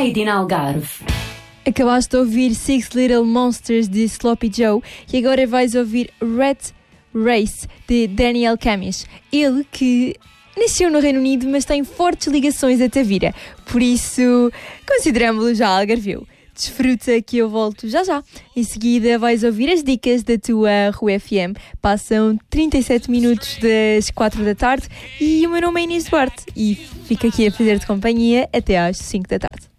Made in Algarve. Acabaste de ouvir Six Little Monsters de Sloppy Joe e agora vais ouvir Red Race de Daniel Camish. Ele que nasceu no Reino Unido, mas tem fortes ligações a Tavira, por isso consideramos-lo já algarvio. Desfruta que eu volto já já. Em seguida vais ouvir as dicas da tua Rua FM. Passam 37 minutos das 4 da tarde e o meu nome é Inês Duarte e fico aqui a fazer-te companhia até às 5 da tarde.